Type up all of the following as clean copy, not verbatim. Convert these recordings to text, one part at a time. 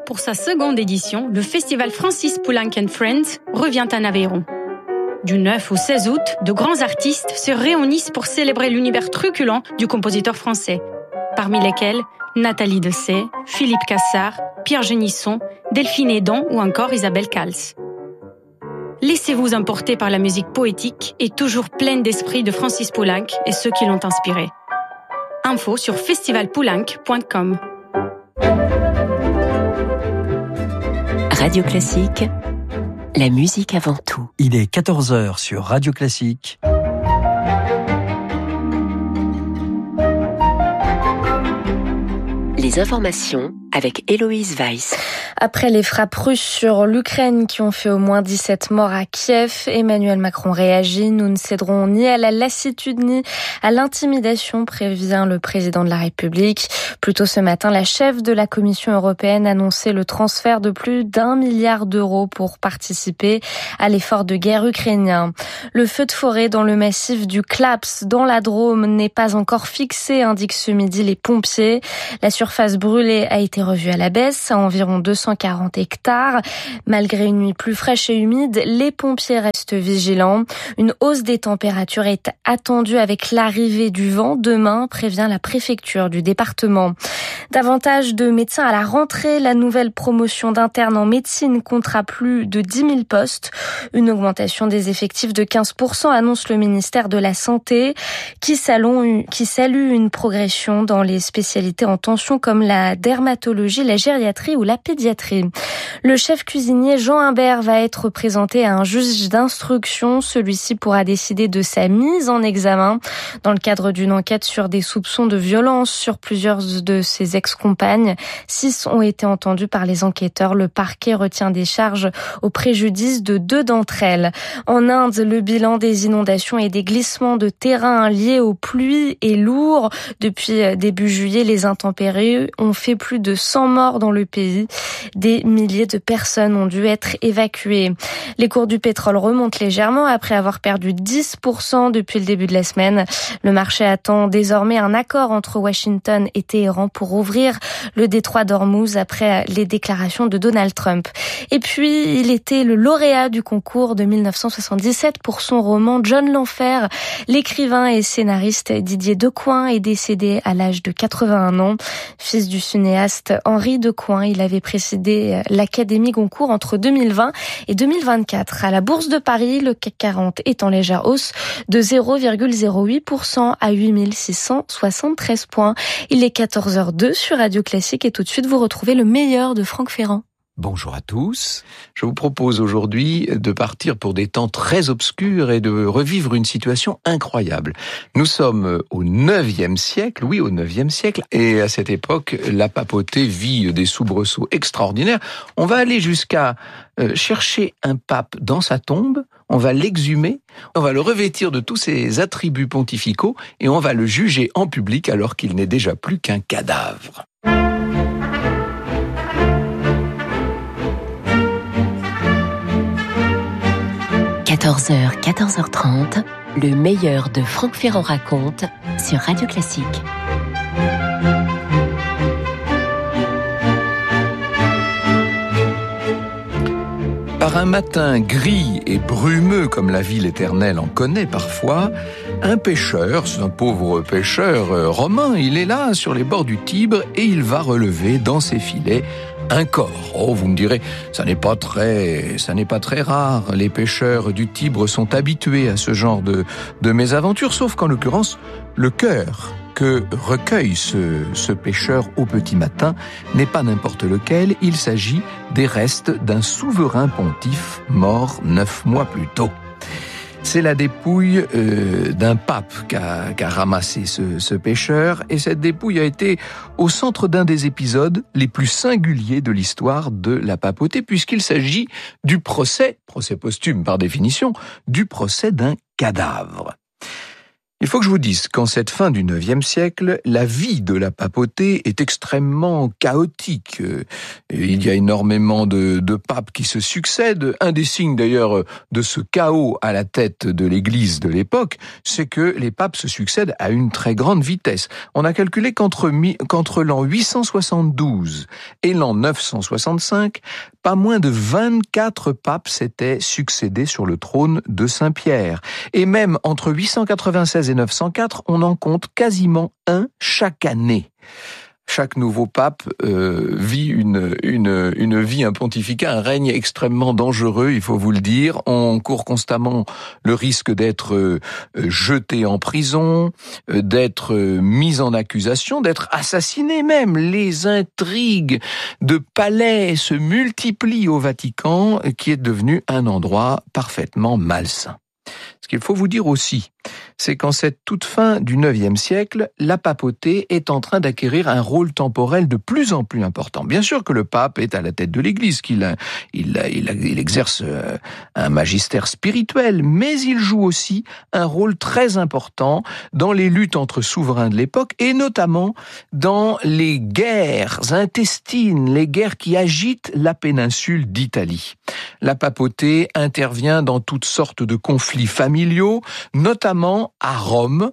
Pour sa seconde édition, le festival Francis Poulenc & Friends revient en Aveyron. Du 9 au 16 août, de grands artistes se réunissent pour célébrer l'univers truculent du compositeur français, parmi lesquels Nathalie Dessay, Philippe Cassard, Pierre Genisson, Delphine Edon ou encore Isabelle Cals. Laissez-vous emporter par la musique poétique et toujours pleine d'esprit de Francis Poulenc et ceux qui l'ont inspiré. Info sur festivalpoulenc.com. Radio Classique, la musique avant tout. Il est 14h sur Radio Classique. Les informations avec Héloïse Weiss. Après les frappes russes sur l'Ukraine qui ont fait au moins 17 morts à Kiev, Emmanuel Macron réagit. Nous ne céderons ni à la lassitude ni à l'intimidation, prévient le président de la République. Plus tôt ce matin, la chef de la Commission européenne annonçait le transfert de plus d'1 milliard d'euros pour participer à l'effort de guerre ukrainien. Le feu de forêt dans le massif du Claps, dans la Drôme, n'est pas encore fixé, indiquent ce midi les pompiers. La surface brûlée a été revue à la baisse, à environ 240 hectares. Malgré une nuit plus fraîche et humide, les pompiers restent vigilants. Une hausse des températures est attendue avec l'arrivée du vent demain, prévient la préfecture du département. Davantage de médecins à la rentrée, la nouvelle promotion d'internes en médecine comptera plus de 10 000 postes. Une augmentation des effectifs de 15%, annonce le ministère de la Santé, qui salue une progression dans les spécialités en tension comme la dermatologie, la gériatrie ou la pédiatrie. Le chef cuisinier Jean Imbert va être présenté à un juge d'instruction. Celui-ci pourra décider de sa mise en examen dans le cadre d'une enquête sur des soupçons de violence sur plusieurs de ses ex-compagnes. 6 ont été entendus par les enquêteurs. Le parquet retient des charges au préjudice de 2 d'entre elles. En Inde, le bilan des inondations et des glissements de terrain liés aux pluies est lourd. Depuis début juillet, les intempéries ont fait plus de 100 morts dans le pays. Des milliers de personnes ont dû être évacuées. Les cours du pétrole remontent légèrement après avoir perdu 10% depuis le début de la semaine. Le marché attend désormais un accord entre Washington et Téhéran pour ouvrir le détroit d'Ormuz après les déclarations de Donald Trump. Et puis, il était le lauréat du concours de 1977 pour son roman John l'Enfer. L'écrivain et scénariste Didier Decoing est décédé à l'âge de 81 ans. Fils du cinéaste Henri Decoing, il avait précédé l'Académie Goncourt entre 2020 et 2024. À la Bourse de Paris, le CAC 40 est en légère hausse de 0,08% à 8673 points. Il est 14h02 sur Radio Classique et tout de suite vous retrouvez le meilleur de Franck Ferrand. Bonjour à tous. Je vous propose aujourd'hui de partir pour des temps très obscurs et de revivre une situation incroyable. Nous sommes au 9e siècle, oui, au 9e siècle, et à cette époque, la papauté vit des soubresauts extraordinaires. On va aller jusqu'à chercher un pape dans sa tombe, on va l'exhumer, on va le revêtir de tous ses attributs pontificaux et on va le juger en public alors qu'il n'est déjà plus qu'un cadavre. 14h, 14h30, le meilleur de Franck Ferrand raconte sur Radio Classique. Par un matin gris et brumeux comme la ville éternelle en connaît parfois, un pêcheur, c'est un pauvre pêcheur romain, il est là sur les bords du Tibre et il va relever dans ses filets un corps. Oh, vous me direz, ça n'est pas très rare. Les pêcheurs du Tibre sont habitués à ce genre de mésaventures, sauf qu'en l'occurrence, le cœur que recueille ce pêcheur au petit matin n'est pas n'importe lequel. Il s'agit des restes d'un souverain pontife mort 9 mois plus tôt. C'est la dépouille d'un pape qu'a ramassé ce pêcheur, et cette dépouille a été au centre d'un des épisodes les plus singuliers de l'histoire de la papauté, puisqu'il s'agit du procès posthume par définition, du procès d'un cadavre. Il faut que je vous dise qu'en cette fin du IXe siècle, la vie de la papauté est extrêmement chaotique. Il y a énormément de papes qui se succèdent. Un des signes d'ailleurs de ce chaos à la tête de l'Église de l'époque, c'est que les papes se succèdent à une très grande vitesse. On a calculé qu'entre l'an 872 et l'an 965, pas moins de 24 papes s'étaient succédés sur le trône de Saint-Pierre. Et même entre 896 et 904, on en compte quasiment un chaque année. Chaque nouveau pape vit une vie, un pontificat, un règne extrêmement dangereux, il faut vous le dire. On court constamment le risque d'être jeté en prison, d'être mis en accusation, d'être assassiné même. Les intrigues de palais se multiplient au Vatican, qui est devenu un endroit parfaitement malsain. Ce qu'il faut vous dire aussi, c'est qu'en cette toute fin du IXe siècle, la papauté est en train d'acquérir un rôle temporel de plus en plus important. Bien sûr que le pape est à la tête de l'Église, qu'il exerce un magistère spirituel, mais il joue aussi un rôle très important dans les luttes entre souverains de l'époque, et notamment dans les guerres intestines, les guerres qui agitent la péninsule d'Italie. La papauté intervient dans toutes sortes de conflits familiaux, notamment à Rome,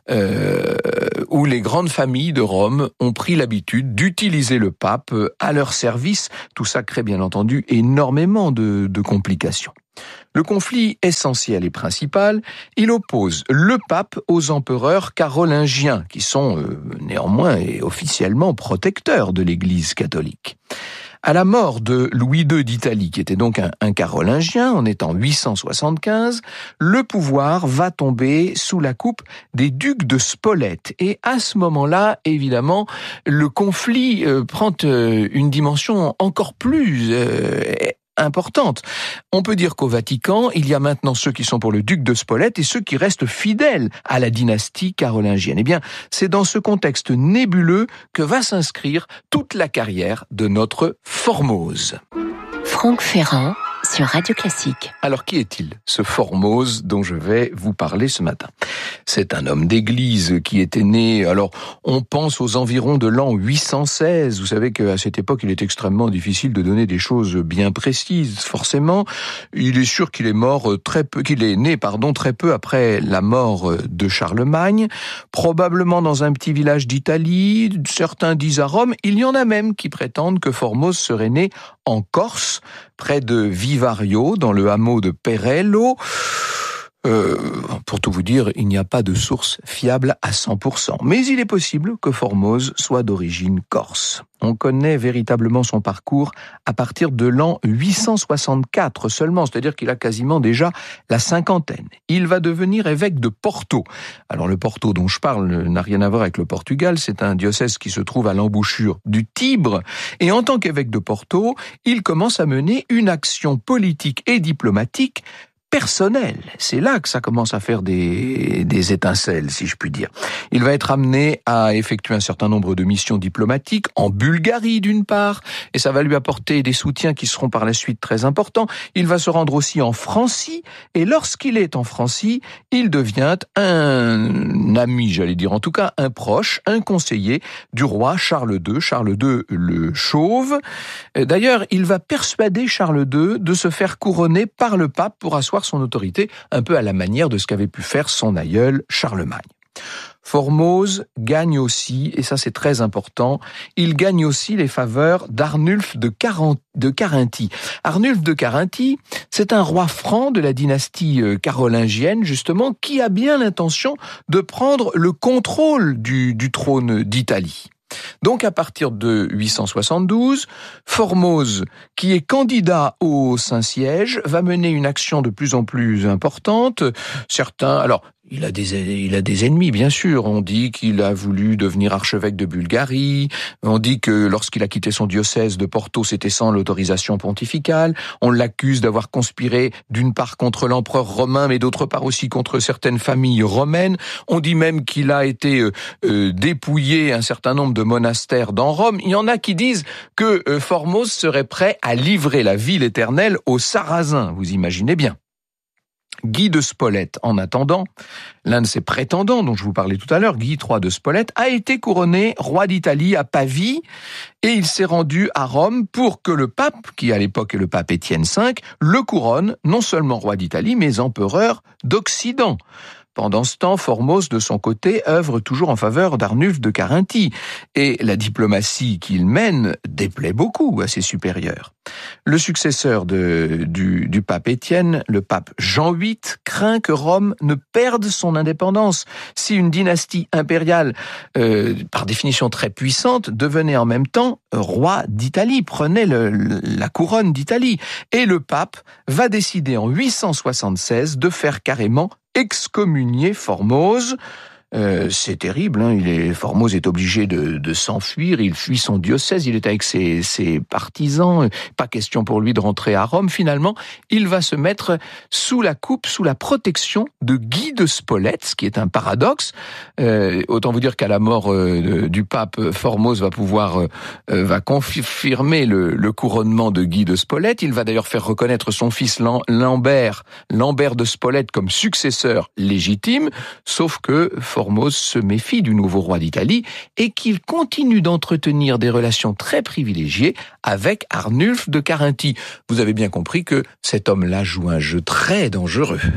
où les grandes familles de Rome ont pris l'habitude d'utiliser le pape à leur service. Tout ça crée bien entendu énormément de complications. Le conflit essentiel et principal, il oppose le pape aux empereurs carolingiens, qui sont néanmoins et officiellement protecteurs de l'Église catholique. À la mort de Louis II d'Italie, qui était donc un carolingien, on est en 875, le pouvoir va tomber sous la coupe des ducs de Spolète. Et à ce moment-là, évidemment, le conflit prend une dimension encore plus importante. On peut dire qu'au Vatican, il y a maintenant ceux qui sont pour le duc de Spolète et ceux qui restent fidèles à la dynastie carolingienne. Eh bien, c'est dans ce contexte nébuleux que va s'inscrire toute la carrière de notre Formose. Franck Ferrand sur Radio Classique. Alors, qui est-il, ce Formose dont je vais vous parler ce matin? C'est un homme d'église qui était né, alors on pense aux environs de l'an 816. Vous savez qu'à cette époque, il est extrêmement difficile de donner des choses bien précises, forcément. Il est sûr qu'il est né très peu après la mort de Charlemagne, probablement dans un petit village d'Italie. Certains disent à Rome. Il y en a même qui prétendent que Formose serait né en Corse, près de Vivario, dans le hameau de Perello. Pour tout vous dire, il n'y a pas de source fiable à 100%. Mais il est possible que Formose soit d'origine corse. On connaît véritablement son parcours à partir de l'an 864 seulement, c'est-à-dire qu'il a quasiment déjà la cinquantaine. Il va devenir évêque de Porto. Alors le Porto dont je parle n'a rien à voir avec le Portugal, c'est un diocèse qui se trouve à l'embouchure du Tibre. Et en tant qu'évêque de Porto, il commence à mener une action politique et diplomatique personnel. C'est là que ça commence à faire des étincelles, si je puis dire. Il va être amené à effectuer un certain nombre de missions diplomatiques en Bulgarie d'une part, et ça va lui apporter des soutiens qui seront par la suite très importants. Il va se rendre aussi en Francie, et lorsqu'il est en Francie, il devient un ami, j'allais dire, en tout cas un proche, un conseiller du roi Charles II le Chauve. D'ailleurs, il va persuader Charles II de se faire couronner par le pape pour asseoir son autorité, un peu à la manière de ce qu'avait pu faire son aïeul Charlemagne. Formose gagne aussi, et ça c'est très important, il gagne aussi les faveurs d'Arnulf de Carinthie. Arnulf de Carinthie, c'est un roi franc de la dynastie carolingienne, justement, qui a bien l'intention de prendre le contrôle du trône d'Italie. Donc à partir de 872, Formose, qui est candidat au Saint-Siège, va mener une action de plus en plus importante. Il a des ennemis, bien sûr. On dit qu'il a voulu devenir archevêque de Bulgarie. On dit que lorsqu'il a quitté son diocèse de Porto, c'était sans l'autorisation pontificale. On l'accuse d'avoir conspiré d'une part contre l'empereur romain, mais d'autre part aussi contre certaines familles romaines. On dit même qu'il a été dépouillé un certain nombre de monastères dans Rome. Il y en a qui disent que Formose serait prêt à livrer la ville éternelle aux Sarrasins. Vous imaginez bien. Guy de Spolète, en attendant, l'un de ses prétendants dont je vous parlais tout à l'heure, Guy III de Spolète, a été couronné roi d'Italie à Pavie et il s'est rendu à Rome pour que le pape, qui à l'époque est le pape Étienne V, le couronne non seulement roi d'Italie mais empereur d'Occident. Pendant ce temps, Formose, de son côté, œuvre toujours en faveur d'Arnulf de Carinthie, et la diplomatie qu'il mène déplaît beaucoup à ses supérieurs. Le successeur du pape Étienne, le pape Jean VIII, craint que Rome ne perde son indépendance. Si une dynastie impériale, par définition très puissante, devenait en même temps roi d'Italie, prenait la couronne d'Italie. Et le pape va décider en 876 de faire carrément excommunier Formose. C'est terrible, Formose est obligé de s'enfuir, il fuit son diocèse, il est avec ses partisans, pas question pour lui de rentrer à Rome. Finalement, il va se mettre sous la coupe, sous la protection de Guy de Spolète, ce qui est un paradoxe. Autant vous dire qu'à la mort du pape, Formose va confirmer le couronnement de Guy de Spolète. Il va d'ailleurs faire reconnaître son fils Lambert de Spolète comme successeur légitime, sauf que Formose se méfie du nouveau roi d'Italie et qu'il continue d'entretenir des relations très privilégiées avec Arnulf de Carinthie. Vous avez bien compris que cet homme-là joue un jeu très dangereux.